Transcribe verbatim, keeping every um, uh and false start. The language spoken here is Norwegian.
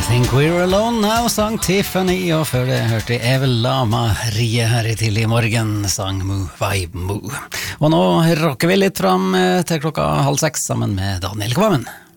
Think We're Alone Now, sang Tiffany, og før det hørte Evel Lama rie her i tidlig morgen, sang Mo Vibe Mo. Og nå rocker vi litt fram til klokka halv seks sammen med Daniel Kvammen.